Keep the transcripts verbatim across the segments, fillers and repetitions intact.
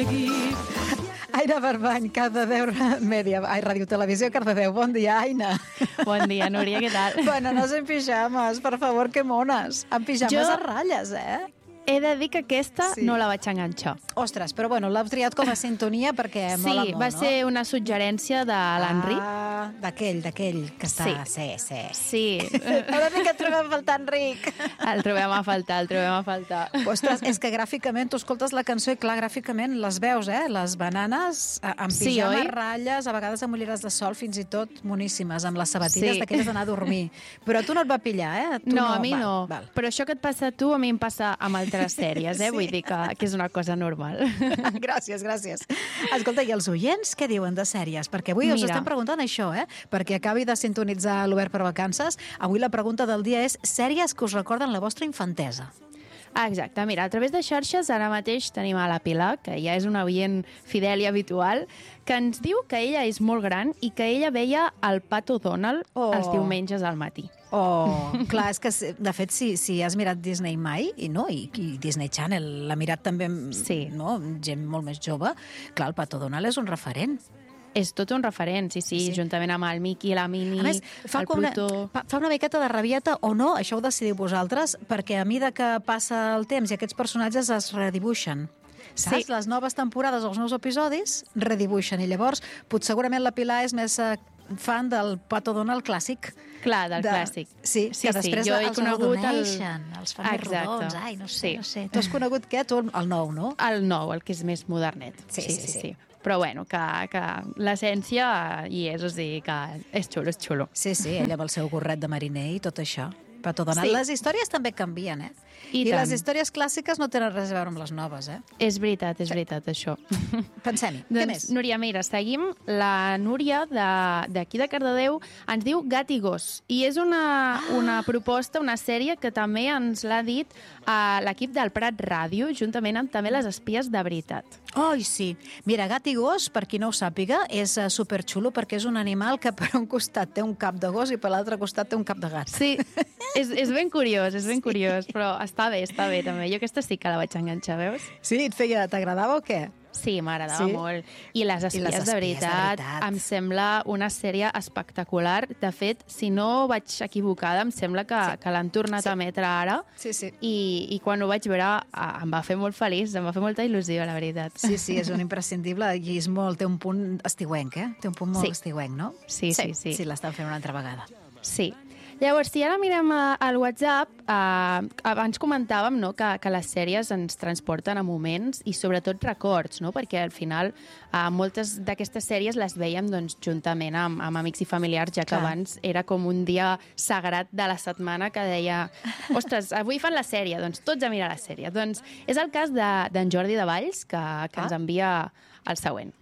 Aina Barbany, Cardedeu Mèdia, ai, Ràdio Televisió Cardedeu. Bon dia, Aina. Bon dia, Núria, què tal? Bananas en pijamas, per favor, que mones. En pijames Jo- a ratlles, eh? He de dir que aquesta Sí. no la vaig enganxar. Ostres, però bueno, l'has triat com a sintonia perquè mola Sí, molt, va no? ser una suggerència de l'Enric. Ah, d'aquell, d'aquell que està... Sí, sí. Sí, Ara sí que et trobem a faltar, Enric. el trobem a faltar, el trobem a faltar. Ostres, és que gràficament, tu escoltes la cançó i clar, gràficament les veus, eh? Les bananes eh, amb Sí, pijama, oi? ratlles, a vegades amb ulleres de sol, fins i tot moníssimes, amb les sabatilles Sí. d'aquelles d'anar a dormir. Però a tu no et va pillar, eh? Tu No, a mi val, no. Val. Però això que et passa a tu, a mi em passa amb altres sèries, eh? Sí. Vull dir que, que és una cosa normal. Gràcies, gràcies. Escolta, i els oients què diuen de sèries? Perquè avui us Mira. estem preguntant això, eh? Perquè acabi de sintonitzar l'Obert per Vacances. Avui la pregunta del dia és sèries que us recorden la vostra infantesa. Ah, exacte. Mira, a través de xarxes ara mateix tenim a la Pilar, que ja és una oient fidel i habitual, que ens diu que ella és molt gran i que ella veia el Pato Donald Oh. els diumenges al matí. Oh, clar, és que, de fet, si, si has mirat Disney mai, i no, i, i Disney Channel l'ha mirat també Sí. no, gent molt més jove, clar, el Pato Donald és un referent. És tot un referent, sí, sí, Sí. sí. juntament amb el Mickey, la Minnie, A més, fa, el com una, Pluto... fa fa una miqueta de rabieta o no, això ho decidiu vosaltres, perquè a mesura que passa el temps i aquests personatges es redibuixen. Saps? Sí. Les noves temporades, els nous episodis, redibuixen. I llavors, potser segurament la Pilar és més eh, fan del Pato Donald clàssic. Clar, del de- clàssic. Sí, Sí, que sí, després jo he els conegut el- arrodoneixen, els fan més Exacte. rodons. Ai, no sé, Sí. no sé. Tu has conegut què? Tu el nou, no? El nou, el que és més modernet. Sí, sí, sí. Però bueno, que, que l'essència hi és, o sigui que és xulo, és xulo. Sí, sí, ell amb el seu gorret de mariner i tot això. Pato Donald. Sí. Les històries també canvien, eh? I I tant. les històries clàssiques no tenen res a veure amb les noves, eh? És veritat, és veritat, això. Pensem-hi. Què Doncs, més? Núria, mira, seguim. La Núria de- d'aquí de, de Cardedeu ens diu Gat i gos. I és una, Ah. una proposta, una sèrie que també ens l'ha dit a l'equip del Prat Ràdio, juntament amb també les espies de veritat. Oi, sí. Mira, gat i gos, per qui no ho sàpiga, és uh, superxulo perquè és un animal que per un costat té un cap de gos i per l'altre costat té un cap de gat. Sí, és, és ben curiós, és ben sí. curiós, però està bé, està bé també. Jo aquesta sí que la vaig enganxar, veus? Sí, et feia, t'agradava o què? Sí, m'agradava Sí? molt. I les espies, les espies de, de veritat, veritat. em sembla una sèrie espectacular. De fet, si no vaig equivocada, em sembla que, Sí. sí. que l'han tornat Sí. sí. a emetre ara. Sí, sí. I, I quan ho vaig veure ah, em va fer molt feliç, em va fer molta il·lusió, la veritat. Sí, sí, és un imprescindible i és molt, té un punt estiuenc, eh? Té un punt molt Sí. estiuenc, no? Sí, sí, sí. Sí, l'estan fent una altra vegada. Sí. Llavors, si ara mirem a- al WhatsApp, eh, abans comentàvem no, que, que les sèries ens transporten a moments i sobretot records, no? Perquè al final eh, moltes d'aquestes sèries les veiem doncs, juntament amb, amb amics i familiars, ja que Clar. abans era com un dia sagrat de la setmana que deia ostres, avui fan la sèrie, doncs tots a mirar la sèrie. Doncs és el cas de- d'en Jordi de Valls, que, que Ah. ens envia el següent.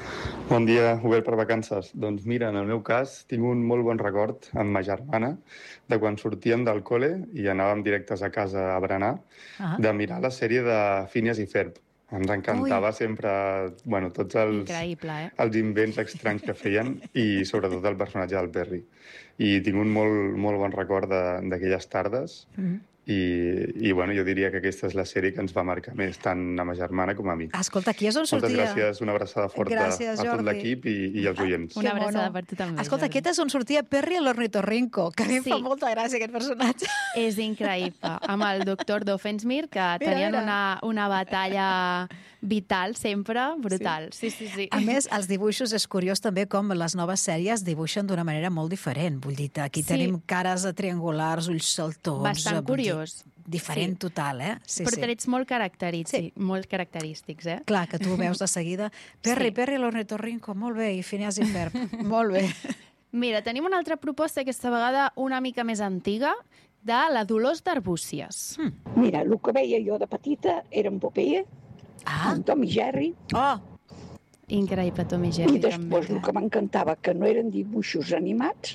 Bon dia, Obert per Vacances. Doncs mira, en el meu cas tinc un molt bon record amb ma germana de quan sortíem del col·le i anàvem directes a casa a berenar, Ah. de mirar la sèrie de Phineas i Ferb. Ens encantava Ui. sempre, bueno, tots els, Increïble, eh? els invents estranys que feien i sobretot el personatge del Perry. I tinc un molt, molt bon record de- d'aquelles tardes Mm. i, i bueno, jo diria que aquesta és la sèrie que ens va marcar més, tant a ma germana com a mi. Escolta, aquí és on Moltes sortia... gràcies, una abraçada forta Gràcies, a tot Jordi. l'equip i, i als oients. Una Que mono. abraçada per tu també, Escolta, Jordi. aquest és on sortia Perry a l'Ornitorrinco, que a mi em Sí. fa molta gràcia, aquest personatge. És increïble. Amb el doctor Doofenshmirtz, que tenien mira. una, una batalla vital sempre, brutal. Sí, sí, sí. A més, els dibuixos és curiós també com les noves sèries dibuixen d'una manera molt diferent. Vull dir, aquí Sí. tenim cares triangulars, ulls saltons... Bastant vull dir, curiós. Diferent Sí. total, eh? Sí, Però sí. trets molt característics, Sí. sí. molt característics, eh? Clar, que tu ho veus de seguida. Perry, Sí. Perry, l'Ornitorrinco, molt bé, i Phineas i Ferb, molt bé. Mira, tenim una altra proposta, aquesta vegada una mica més antiga, de la Dolors d'Arbúcies. Mm. Mira, el que veia jo de petita era en Popeye, Ah, en Tom i Jerry, oh, Increïble, Tom i i Jerry, després també. el que m'encantava, que no eren dibuixos animats,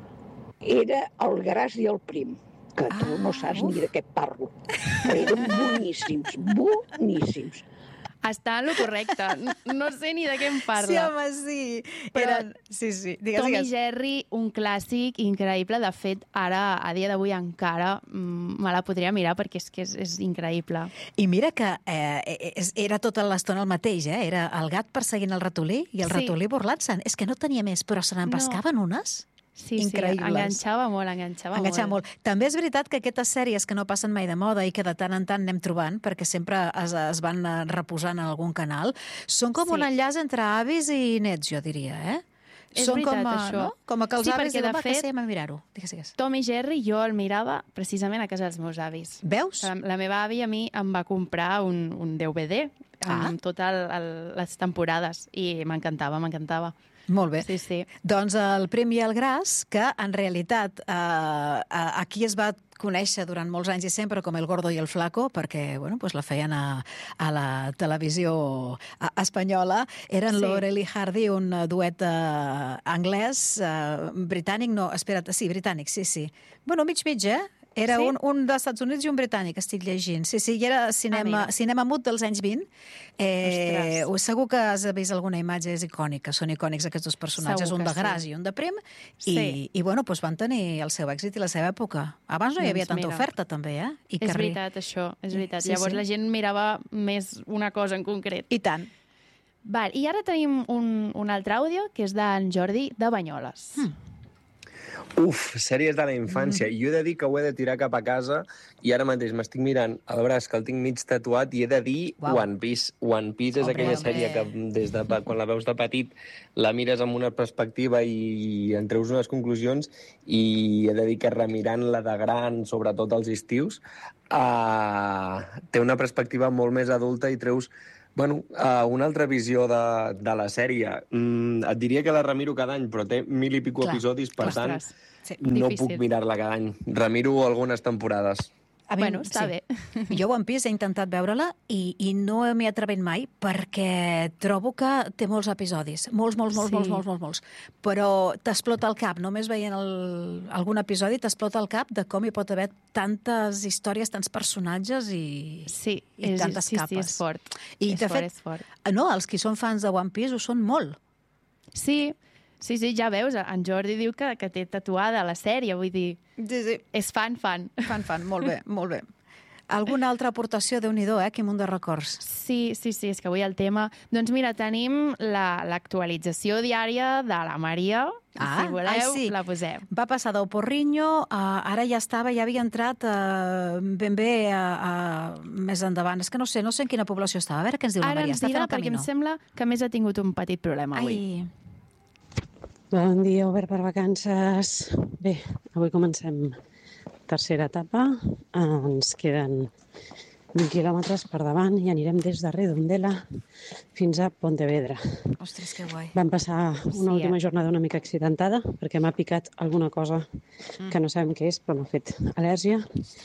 era el Gras i el Prim, que tu Ah, no saps uf. ni de què parlo. Però eren boníssims, boníssims. Està en lo correcte. No, no sé ni de què em parla. Sí, home, sí. Però Eren... Sí, sí. Digues, Tom i digues. Jerry, un clàssic increïble. De fet, ara, a dia d'avui encara, mm, me la podria mirar perquè és que és, és increïble. I mira que eh, és- era tota l'estona el mateix, eh? Era el gat perseguint el ratolí i el Sí. ratolí burlant-se'n. És que no tenia més, però se n'empescaven No. unes Sí, increïbles. sí, enganxava molt, enganxava, Enganxava molt. També és veritat que aquestes sèries que no passen mai de moda i que de tant en tant anem trobant, perquè sempre es, es van eh, reposant en algun canal, són com Sí. un enllaç entre avis i nets, jo diria, eh? És són veritat, com, a, això. No? Com a que els Sí, avis perquè, diuen, de va, que fet, sí, anem a mirar-ho. Digues, digues. Tom i Jerry jo el mirava precisament a casa dels meus avis. Veus? La, la meva àvia a mi em va comprar un, un D V D amb Ah. totes les temporades i m'encantava, m'encantava. Molt bé. Sí, sí. Doncs el Prim i el Gras, que en realitat eh, eh, aquí es va conèixer durant molts anys i sempre com El Gordo i el Flaco, perquè bueno, pues la feien a, a la televisió a- espanyola. Eren Sí. Laurel i Hardy, un eh, duet eh, anglès, eh, britànic, no, espera't, sí, britànic, sí, sí. Bueno, mig-mig, eh? Era Sí? un, un dels Estats Units i un britànic, estic llegint. Sí, sí, i era cinema, mira. cinema mut dels anys vint. Eh, Ostres. segur que has vist alguna imatge, és icònica, són icònics aquests dos personatges, Segur un que de Gras sí. i un de Prim, Sí. i, i bueno, doncs van tenir el seu èxit i la seva època. Abans no hi Doncs havia tanta mira. oferta, també, eh? I És que arri- veritat, això, és veritat. Sí, Llavors sí. la gent mirava més una cosa en concret. I tant. Val, i ara tenim un, un altre àudio, que és d'en Jordi de Banyoles. Hmm. Uf, sèries de la infància. Mm. Jo he de dir que ho he de tirar cap a casa i ara mateix m'estic mirant el braç que el tinc mig tatuat i he de dir Uau. One Piece. One Piece és Hombre, aquella hombre. sèrie que des de, pa- quan la veus de petit la mires amb una perspectiva i en treus unes conclusions i he de dir que remirant-la de gran, sobretot als estius, uh, té una perspectiva molt més adulta i treus Bueno, uh, una altra visió de, de la sèrie. Mm, et diria que la remiro cada any, però té mil i pico Clar. episodis, per tant, Ostres, Sí. no difícil. puc mirar-la cada any. Remiro algunes temporades. A mi- Bueno, està bé. Jo One Piece he intentat veure-la i, i no m'hi he atrevit mai perquè trobo que té molts episodis. Molts, molts, molts, Sí. molts, molts, molts, molts. Però t'explota el cap. Només veient el, algun episodi t'explota el cap de com hi pot haver tantes històries, tants personatges i, Sí, i és, tantes sí, capes. sí, és fort. I, és de fort, fet, és fort. no, els qui són fans de One Piece ho són molt. Sí, sí, sí, ja veus, en Jordi diu que, que té tatuada la sèrie, vull dir, Sí, sí. és fan, fan. Fan, fan, molt bé, molt bé. Alguna altra aportació? Déu-n'hi-do, eh? Quin munt de records. Sí, sí, sí, és que avui el tema... Doncs mira, tenim la- l'actualització diària de la Maria. Ah, si voleu, ai, sí. la posem. Va passar del Porrinho, a, ara ja estava, ja havia entrat uh, ben bé a, a, més endavant. És que no sé, no sé en quina població estava. A veure què ens diu la Ara Maria. ens Està fent dirà, el perquè em camino. sembla que més ha tingut un petit problema avui. Ai, Bon dia, Obert per Vacances. Bé, avui comencem tercera etapa. Ens queden vint quilòmetres per davant i anirem des de Redondela fins a Pontevedra. ostres, que guai. Vam passar una Sí, última eh? jornada una mica accidentada perquè m'ha picat alguna cosa que no sabem què és, però m'ha fet al·lèrgia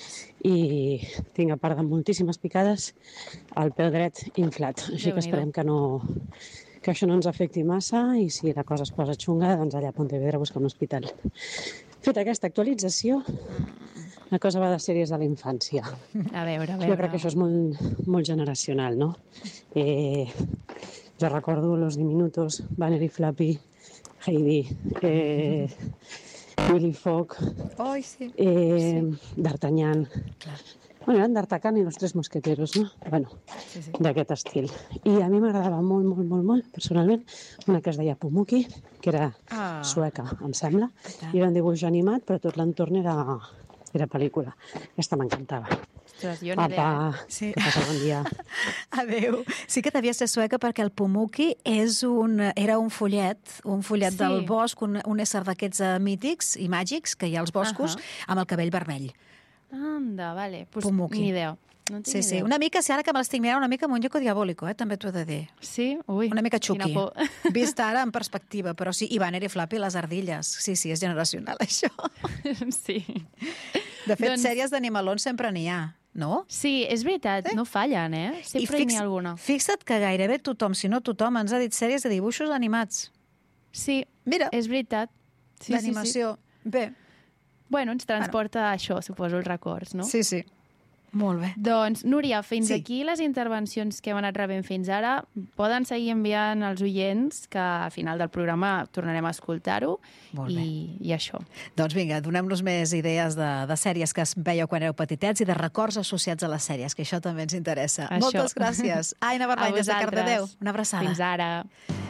i tinc, a part de moltíssimes picades, el peu dret inflat. Així que Déu-n'hi-do. esperem que no que això no ens afecti massa i si la cosa es posa xunga, doncs allà a Pontevedra buscar un hospital. Feta aquesta actualització, la cosa va de sèries de la infància. A veure, a veure. Jo crec que això és molt, molt generacional, no? Eh, jo recordo Los Diminutos, Banner i Flappy, Heidi, eh, Willy Fogg, Ai, sí. eh, D'Artagnan. Clar. Bueno, eren D'Artagnan i los tres mosqueteros, no? Bueno, Sí, sí. d'aquest estil. I a mi m'agradava molt, molt, molt, molt, personalment, una que es deia Pumuki, que era Ah. sueca, em sembla, tant. i era un dibuix animat, però tot l'entorn era, era pel·lícula. Aquesta m'encantava. Ostres, jo ni idea. Apa, Sí. que passa bon dia. Adéu. Sí que devia ser sueca perquè el Pumuki és un, era un follet, un follet Sí. del bosc, un, un ésser d'aquests uh, mítics i màgics que hi ha als boscos, Ahà. amb el cabell vermell. Anda, vale. Pues Pumuki. ni idea. No en tinc Sí, ni sí. idea. Una mica, si ara que me l'estic mirant, una mica amb un lloco diabòlico, eh? també t'ho he de dir. Sí? Ui, Una mica quina xuqui. por. Vist ara en perspectiva, però sí. I Banner i Flappy, les ardilles. Sí, sí, és generacional, això. sí. De fet, Doncs- sèries d'animalons sempre n'hi ha, no? Sí, és veritat, Sí. no fallen, eh? Sempre I n'hi ha alguna. Fixa't que gairebé tothom, si no tothom, ens ha dit sèries de dibuixos animats. Sí, Mira, és veritat. Sí, sí, sí. l'animació. Bé, Bueno, ens transporta a això, suposo, els records, no? sí, sí. Molt bé. Doncs, Núria, fins Sí. aquí les intervencions que hem anat rebent fins ara. Poden seguir enviant als oients, que al final del programa tornarem a escoltar-ho. Molt bé. I, I això. Doncs vinga, donem-nos més idees de, de sèries que es veieu quan éreu petitets i de records associats a les sèries, que això també ens interessa. Això. Moltes gràcies. Aina A Barbanyes, de vosaltres. Cardedeu. Una abraçada. Fins ara.